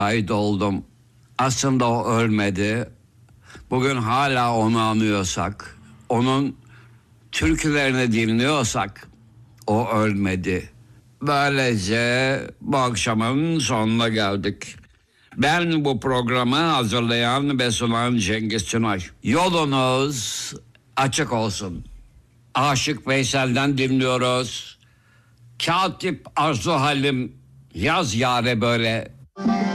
Şahit oldum. Aslında o ölmedi. Bugün hala onu anıyorsak, onun türkülerini dinliyorsak o ölmedi. Böylece bu akşamın sonuna geldik. Ben bu programı hazırlayan ve sunan Cengiz Tünay. Yolunuz açık olsun. Aşık Veysel'den dinliyoruz. Katip Arzu Halim, yaz yâre böyle.